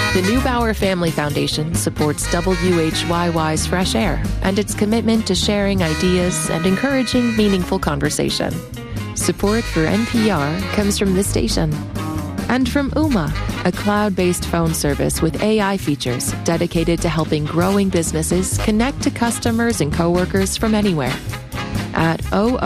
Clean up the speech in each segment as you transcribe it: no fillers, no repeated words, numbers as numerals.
The Neubauer Family Foundation supports WHYY's Fresh Air and its commitment to sharing ideas and encouraging meaningful conversation. Support for NPR comes from this station. And from Ooma, a cloud-based phone service with AI features dedicated to helping growing businesses connect to customers and coworkers from anywhere. At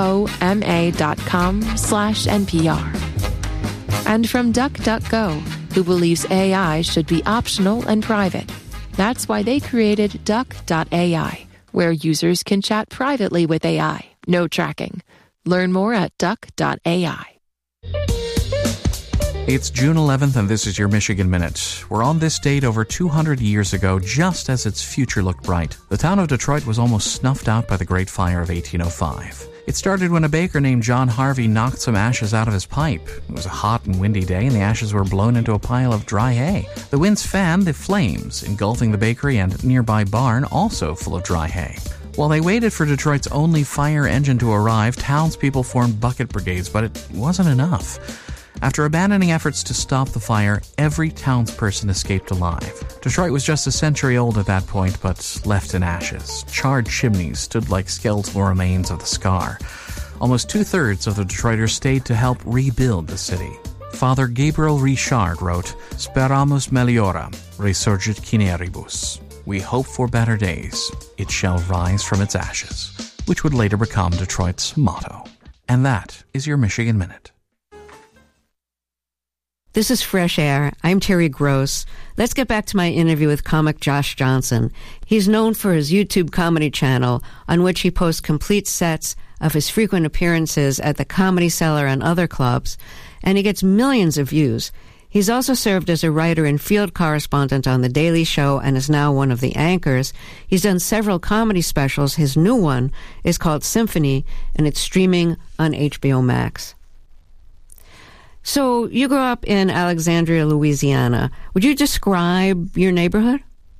ooma.com/NPR. And from DuckDuckGo, who believes AI should be optional and private. That's why they created Duck.ai, where users can chat privately with AI. No tracking. Learn more at Duck.ai. It's June 11th, and this is your Michigan Minute. We're on this date over 200 years ago, just as its future looked bright. The town of Detroit was almost snuffed out by the Great Fire of 1805. It started when a baker named John Harvey knocked some ashes out of his pipe. It was a hot and windy day, and the ashes were blown into a pile of dry hay. The winds fanned the flames, engulfing the bakery and nearby barn, also full of dry hay. While they waited for Detroit's only fire engine to arrive, townspeople formed bucket brigades, but it wasn't enough. After abandoning efforts to stop the fire, every townsperson escaped alive. Detroit was just a century old at that point, but left in ashes. Charred chimneys stood like skeletal remains of the scar. Almost two-thirds of the Detroiters stayed to help rebuild the city. Father Gabriel Richard wrote, "Speramus meliora, resurgit cineribus." We hope for better days. It shall rise from its ashes, which would later become Detroit's motto. And that is your Michigan Minute. This is Fresh Air. I'm Terry Gross. Let's get back to my interview with comic Josh Johnson. He's known for his YouTube comedy channel, on which he posts complete sets of his frequent appearances at the Comedy Cellar and other clubs, and he gets millions of views. He's also served as a writer and field correspondent on The Daily Show and is now one of the anchors. He's done several comedy specials. His new one is called Symphony, and it's streaming on HBO Max. So you grew up in Alexandria, Louisiana. Would you describe your neighborhood?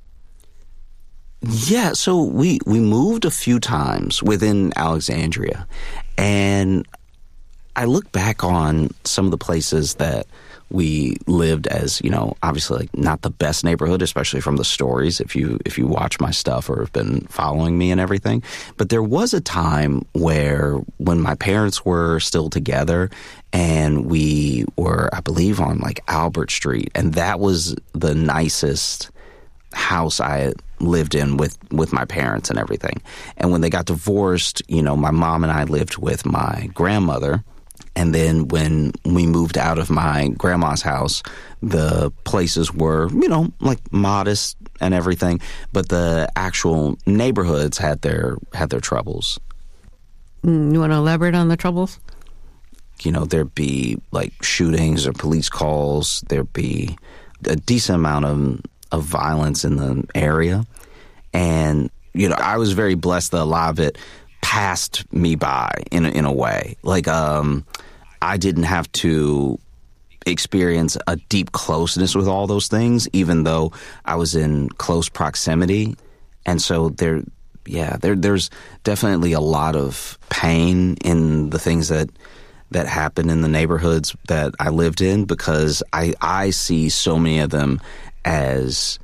Yeah, so we moved a few times within Alexandria, and I look back on some of the places that we lived as, obviously like not the best neighborhood, especially from the stories, if you watch my stuff or have been following me and everything. But there was a time when my parents were still together, and we were, I believe, on like Albert Street, and that was the nicest house I lived in with my parents and everything. And when they got divorced, my mom and I lived with my grandmother. And then when we moved out of my grandma's house, the places were, like modest and everything, but the actual neighborhoods had their troubles. You want to elaborate on the troubles? There'd be like shootings or police calls. There'd be a decent amount of violence in the area. And, I was very blessed that a lot of it passed me by in a way. Like, I didn't have to experience a deep closeness with all those things, even though I was in close proximity. And so there's definitely a lot of pain in the things that happened in the neighborhoods that I lived in, because I see so many of them as,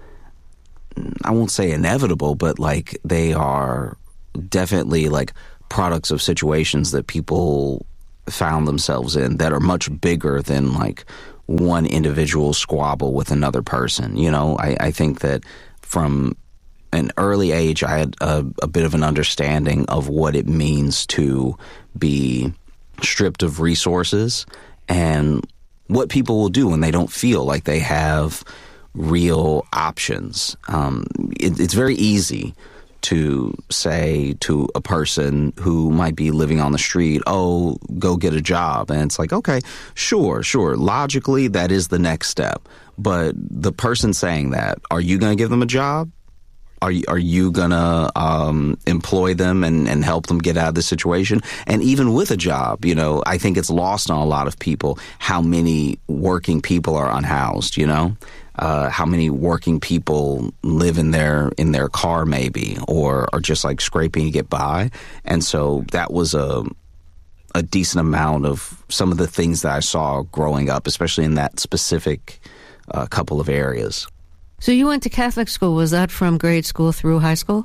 I won't say inevitable, but like they are definitely like products of situations that people found themselves in that are much bigger than like one individual squabble with another person. I think that from an early age, I had a bit of an understanding of what it means to be stripped of resources and what people will do when they don't feel like they have real options. It's very easy to say to a person who might be living on the street, oh, go get a job. And it's like, okay, sure. Logically, that is the next step. But the person saying that, are you going to give them a job? Are you going to employ them and help them get out of the situation? And even with a job, I think it's lost on a lot of people how many working people are unhoused, how many working people live in their car maybe, or are just like scraping to get by. And so that was a decent amount of some of the things that I saw growing up, especially in that specific couple of areas. So you went to Catholic school. Was that from grade school through high school?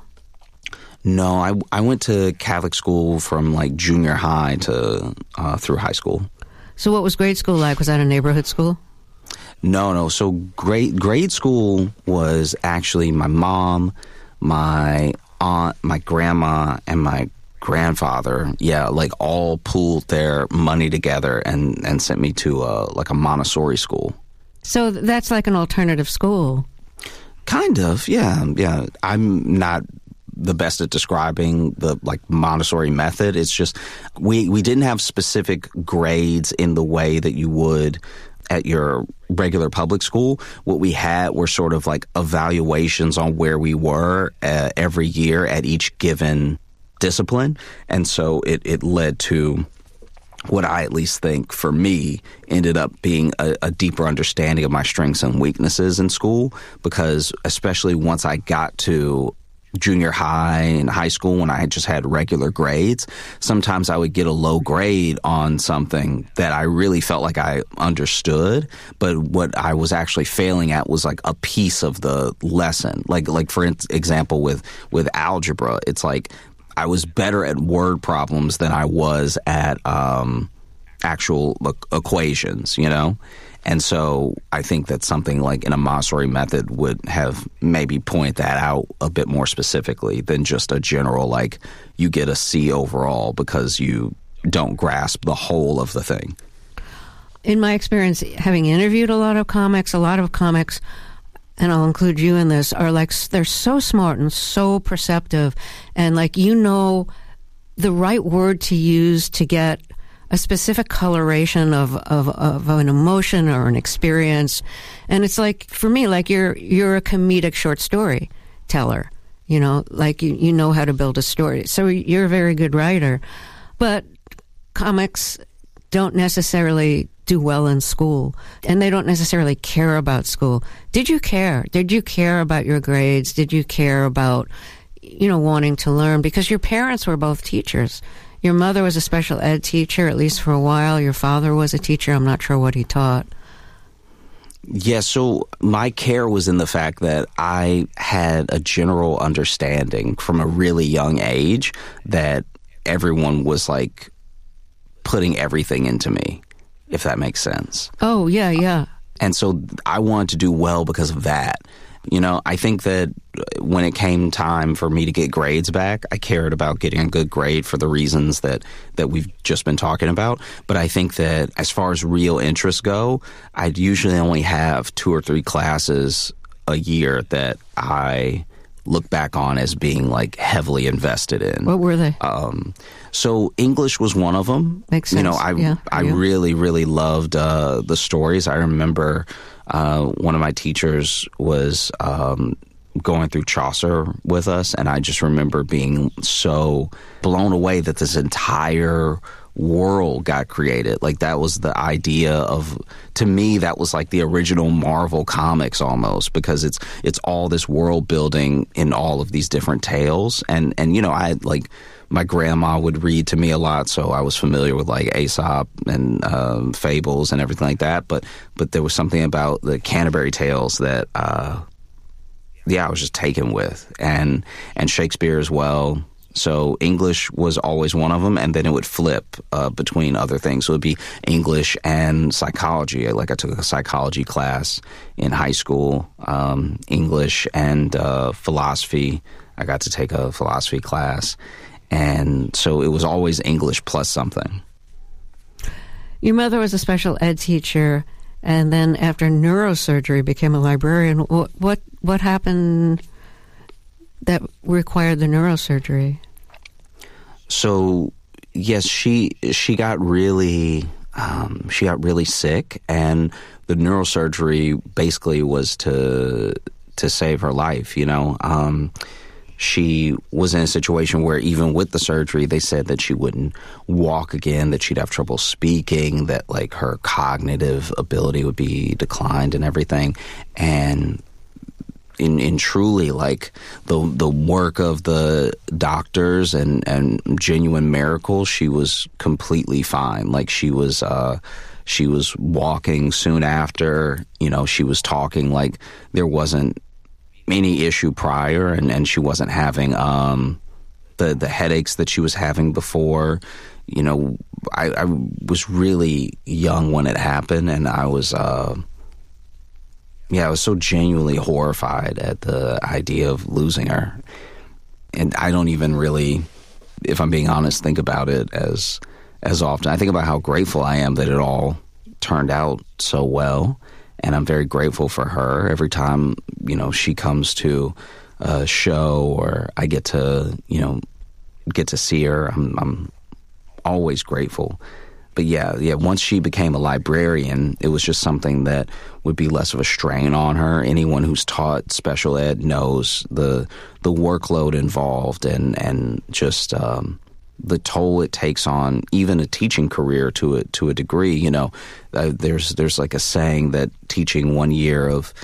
No, I went to Catholic school from like junior high to through high school. So what was grade school like? Was that a neighborhood school? No. So grade school was actually my mom, my aunt, my grandma, and my grandfather. Yeah, like all pooled their money together and sent me to like a Montessori school. So that's like an alternative school. Kind of, yeah. I'm not the best at describing the like Montessori method. It's just we didn't have specific grades in the way that you would at your regular public school. What we had were sort of like evaluations on where we were every year at each given discipline. And so it led to what I at least think for me ended up being a deeper understanding of my strengths and weaknesses in school, because especially once I got to junior high and high school, when I just had regular grades, sometimes I would get a low grade on something that I really felt like I understood, but what I was actually failing at was like a piece of the lesson. Like for example, with algebra, it's like I was better at word problems than I was at actual equations, you know? And so I think that something like in a Montessori method would have maybe point that out a bit more specifically than just a general, like, you get a C overall because you don't grasp the whole of the thing. In my experience, having interviewed a lot of comics, and I'll include you in this, are like, they're so smart and so perceptive, and like, you know the right word to use to get a specific coloration of an emotion or an experience. And it's like, for me, like you're a comedic short story teller, you know, like you know how to build a story. So you're a very good writer. But comics don't necessarily do well in school, and they don't necessarily care about school. Did you care? Did you care about your grades? Did you care about, you know, wanting to learn? Because your parents were both teachers. Your mother was a special ed teacher, at least for a while. Your father was a teacher. I'm not sure what he taught. Yeah, so my care was in the fact that I had a general understanding from a really young age that everyone was like putting everything into me, if that makes sense. Oh, yeah. And so I wanted to do well because of that. You know, I think that when it came time for me to get grades back, I cared about getting a good grade for the reasons that we've just been talking about. But I think that as far as real interests go, I'd usually only have 2 or 3 classes a year that I look back on as being like heavily invested in. What were they? So English was one of them. Makes sense. You know, I really, really loved the stories. I remember one of my teachers was going through Chaucer with us, and I just remember being so blown away that this entire world got created. Like, that was the idea of, to me, that was like the original Marvel comics almost, because it's all this world building in all of these different tales. And you know, I like, my grandma would read to me a lot, so I was familiar with like Aesop and fables and everything like that. But there was something about the Canterbury Tales that I was just taken with, and Shakespeare as well. So English was always one of them, and then it would flip between other things. So it would be English and psychology. Like, I took a psychology class in high school, English and philosophy. I got to take a philosophy class. And so it was always English plus something. Your mother was a special ed teacher, and then after neurosurgery became a librarian. What happened that required the neurosurgery? So yes, she got really sick, and the neurosurgery basically was to save her life. You know, she was in a situation where even with the surgery, they said that she wouldn't walk again, that she'd have trouble speaking, that like her cognitive ability would be declined and everything. And in truly like the work of the doctors and genuine miracles, she was completely fine. Like, she was walking soon after. You know, she was talking like there wasn't any issue prior, and she wasn't having the headaches that she was having before. You know, I was really young when it happened, and I was I was so genuinely horrified at the idea of losing her. And I don't even really, if I'm being honest, think about it as often. I think about how grateful I am that it all turned out so well, and I'm very grateful for her. Every time, you know, she comes to a show or I get to see her, I'm always grateful. But yeah, once she became a librarian, it was just something that would be less of a strain on her. Anyone who's taught special ed knows the workload involved and just the toll it takes on even a teaching career to a degree. You know, there's like a saying that teaching 1 year of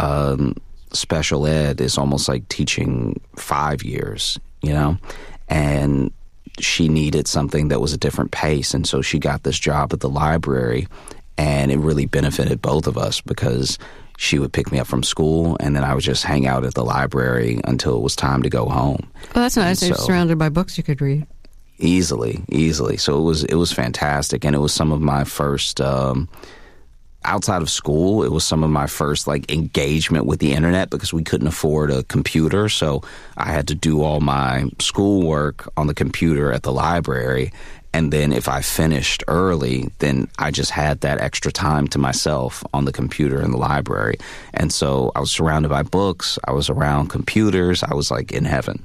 special ed is almost like teaching 5 years, you know, and she needed something that was a different pace, and so she got this job at the library, and it really benefited both of us because she would pick me up from school, and then I would just hang out at the library until it was time to go home. Oh, that's nice. You're surrounded by books you could read. Easily. So it was fantastic, and it was some of my first outside of school, it was some of my first like engagement with the internet because we couldn't afford a computer. So I had to do all my schoolwork on the computer at the library. And then if I finished early, then I just had that extra time to myself on the computer in the library. And so I was surrounded by books. I was around computers. I was like in heaven.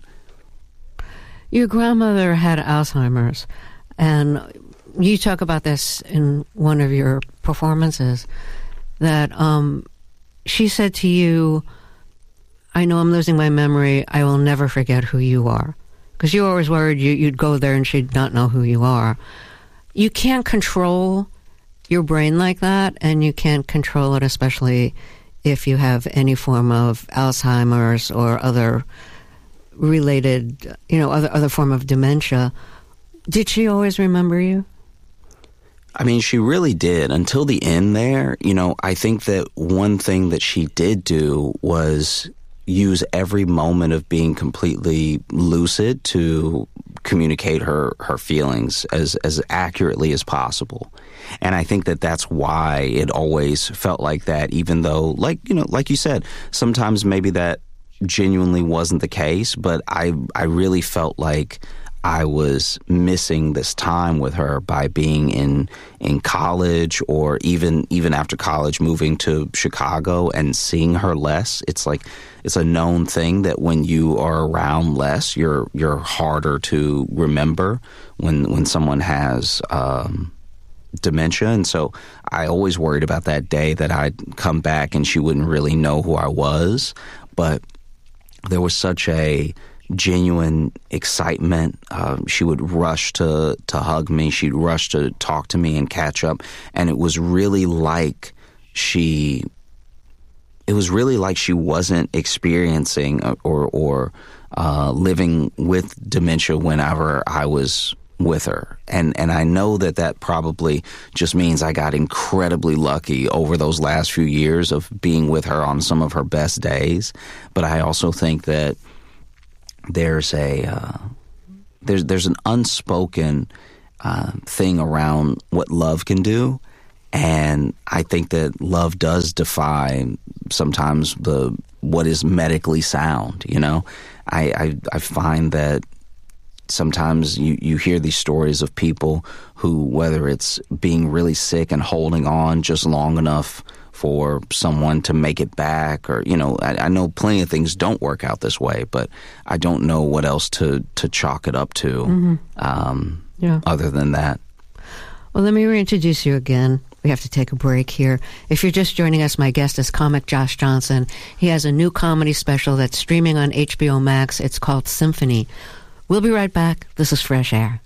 Your grandmother had Alzheimer's, and you talk about this in one of your performances, that she said to you, I know I'm losing my memory. I will never forget who you are. Because you were always worried you'd go there and she'd not know who you are. You can't control your brain like that, and you can't control it, especially if you have any form of Alzheimer's or other related, other form of dementia. Did she always remember you? I mean, she really did until the end there. I think that one thing that she did do was use every moment of being completely lucid to communicate her feelings as accurately as possible. And I think that that's why it always felt like that, even though, like you said, sometimes maybe that genuinely wasn't the case, but I really felt like I was missing this time with her by being in college, or even after college, moving to Chicago and seeing her less. It's like it's a known thing that when you are around less, you're harder to remember when someone has dementia. And so I always worried about that day that I'd come back and she wouldn't really know who I was. But there was such a genuine excitement. She would rush to hug me. She'd rush to talk to me and catch up. And it was really like she wasn't experiencing or living with dementia whenever I was with her. And I know that probably just means I got incredibly lucky over those last few years of being with her on some of her best days. But I also think that there's an unspoken thing around what love can do, and I think that love does defy sometimes what is medically sound. I find that sometimes you hear these stories of people who, whether it's being really sick and holding on just long enough for someone to make it back, or, I know plenty of things don't work out this way, but I don't know what else to chalk it up to other than that. Well, let me reintroduce you again. We have to take a break here. If you're just joining us, my guest is comic Josh Johnson. He has a new comedy special that's streaming on HBO Max. It's called Symphony. We'll be right back. This is Fresh Air.